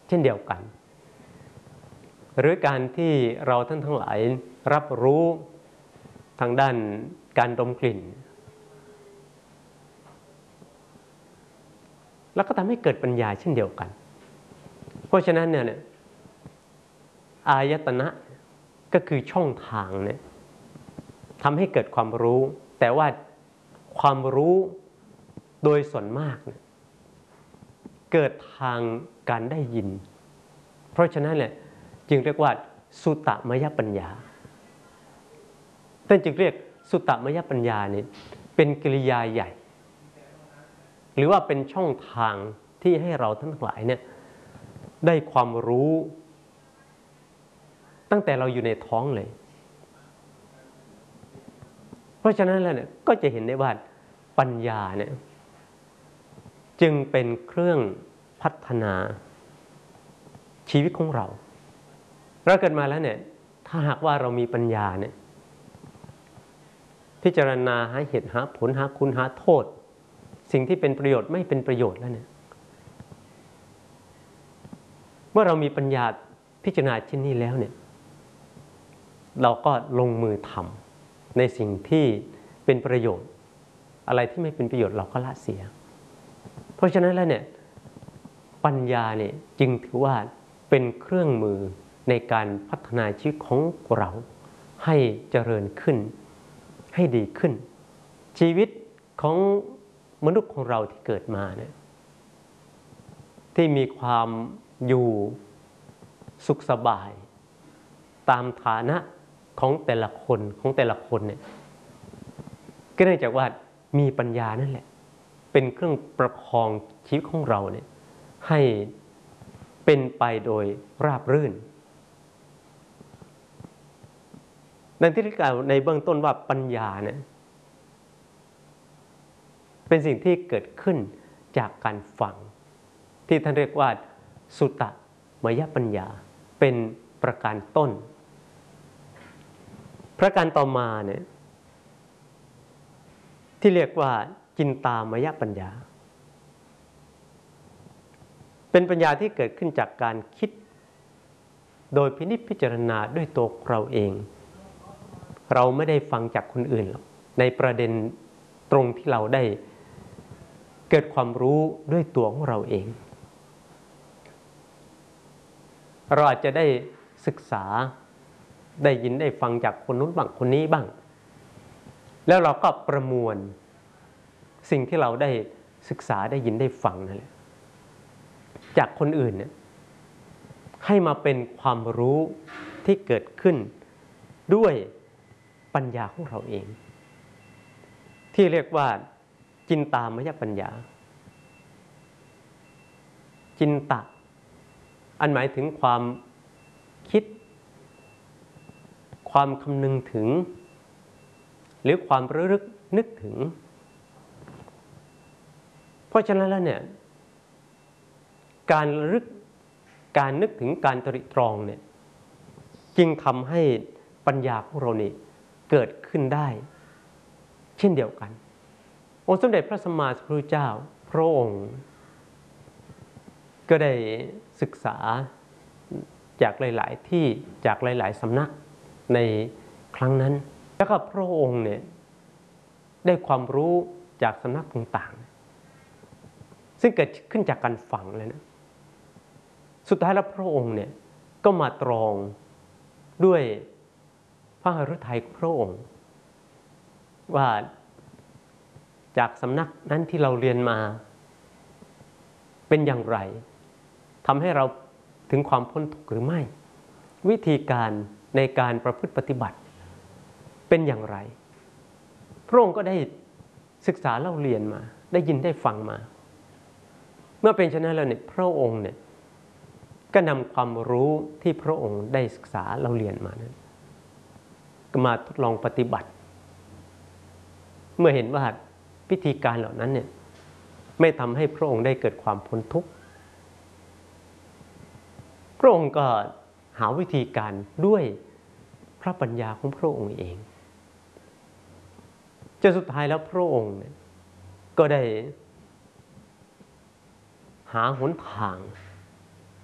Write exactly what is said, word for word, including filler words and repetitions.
เช่นเดียวกันหรือการที่เราท่านทั้งหลายรับรู้ทางด้านการดมกลิ่นแล้วก็ทำให้เกิดปัญญาเช่นเดียวกันเพราะฉะนั้นเนี่ยอายตนะก็คือช่องทางเนี่ยทำให้เกิดความรู้แต่ว่าความรู้โดยส่วนมากเนี่ยเกิดทางการได้ยินเพราะฉะนั้นเนี่ยจึงเรียกว่าสุตตมยปัญญาท่านจึงเรียกสุตตมยปัญญาเนี่ยเป็นกิริยาใหญ่หรือว่าเป็นช่องทางที่ให้เราทั้งหลายเนี่ยได้ความรู้ตั้งแต่เราอยู่ในท้องเลยเพราะฉะนั้นแล้วเนี่ยก็จะเห็นได้ว่าปัญญาเนี่ยจึงเป็นเครื่องพัฒนาชีวิตของเราเราเกิดมาแล้วเนี่ยถ้าหากว่าเรามีปัญญาเนี่ยพิจารณาหาเหตุหาผลหาคุณหาโทษสิ่งที่เป็นประโยชน์ไม่เป็นประโยชน์แล้วเนี่ยเมื่อเรามีปัญญาพิจารณาเช่นนี้แล้วเนี่ยเราก็ลงมือทำในสิ่งที่เป็นประโยชน์อะไรที่ไม่เป็นประโยชน์เราก็ละเสียเพราะฉะนั้นแล้วเนี่ยปัญญาเนี่ยจึงถือว่าเป็นเครื่องมือในการพัฒนาชีวิตของเราให้เจริญขึ้นให้ดีขึ้นชีวิตของมนุษย์ของเราที่เกิดมาเนี่ยที่มีความอยู่สุขสบายตามฐานะของแต่ละคนของแต่ละคนเนี่ยก็เนื่องจากว่ามีปัญญานั่นแหละเป็นเครื่องประคองชีวิตของเราเนี่ยให้เป็นไปโดยราบรื่นดังที่กล่าวในเบื้องต้นว่าปัญญาเนี่ยเป็นสิ่งที่เกิดขึ้นจากการฟังที่ท่านเรียกว่าสุตตมยปัญญาเป็นประการต้นประการต่อมาเนี่ยที่เรียกว่าจินตามยปัญญาเป็นปัญญาที่เกิดขึ้นจากการคิดโดยพินิจพิจารณาด้วยตัวเราเองเราไม่ได้ฟังจากคนอื่นหรอกในประเด็นตรงที่เราได้เกิดความรู้ด้วยตัวของเราเองเราอาจจะได้ศึกษาได้ยินได้ฟังจากคนนู้นบ้างคนนี้บ้างแล้วเราก็ประมวลสิ่งที่เราได้ศึกษาได้ยินได้ฟังนั่นแหละจากคนอื่นเนี่ยให้มาเป็นความรู้ที่เกิดขึ้นด้วยปัญญาของเราเองที่เรียกว่าจินตามยปัญญาจินตะอันหมายถึงความคิดความคำนึงถึงหรือความระลึกนึกถึงเพราะฉะนั้นแล้วเนี่ยการระลึกการนึกถึงการตริตรองเนี่ยจึงทำให้ปัญญาของเรานี่เกิดขึ้นได้เช่นเดียวกันองค์สมเด็จพระสัมมาสัมพุทธเจ้าพระองค์ก็ได้ศึกษาจากหลายๆที่จากหลายๆสำนักในครั้งนั้นแล้วก็พระองค์เนี่ยได้ความรู้จากสำนักต่างๆซึ่งเกิดขึ้นจากการฟังเลยนะสุดท้ายแล้วพระองค์เนี่ยก็มาตรองด้วยพระหฤทัยของพระองค์ว่าจากสำนักนั้นที่เราเรียนมาเป็นอย่างไรทำให้เราถึงความพ้นทุกข์หรือไม่วิธีการในการประพฤติปฏิบัติเป็นอย่างไรพระองค์ก็ได้ศึกษาเล่าเรียนมาได้ยินได้ฟังมาเมื่อเป็นเช่นนั้นแล้วเนี่ยพระองค์เนี่ยก็นำความรู้ที่พระองค์ได้ศึกษาเล่าเรียนมานั้นก็มาทดลองปฏิบัติเมื่อเห็นว่าวิธีการเหล่านั้นเนี่ยไม่ทำให้พระองค์ได้เกิดความพ้นทุกข์พระองค์ก็หาวิธีการด้วยพระปัญญาของพระองค์เองจนสุดท้ายแล้วพระองค์เนี่ยก็ได้หาหนทาง